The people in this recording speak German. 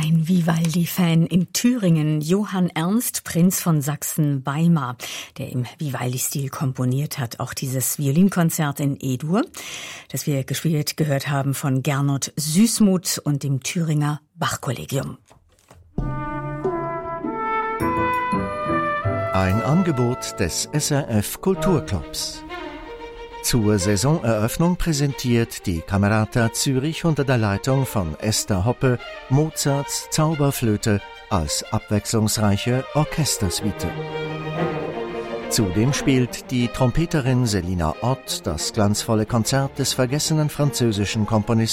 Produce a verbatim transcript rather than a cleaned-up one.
Ein Vivaldi-Fan in Thüringen, Johann Ernst, Prinz von Sachsen-Weimar, der im Vivaldi-Stil komponiert hat. Auch dieses Violinkonzert in E-Dur, das wir gespielt gehört haben von Gernot Süßmuth und dem Thüringer Bach-Kollegium. Ein Angebot des S R F Kulturclubs. Zur Saisoneröffnung präsentiert die Camerata Zürich unter der Leitung von Esther Hoppe Mozarts Zauberflöte als abwechslungsreiche Orchestersuite. Zudem spielt die Trompeterin Selina Ott das glanzvolle Konzert des vergessenen französischen Komponisten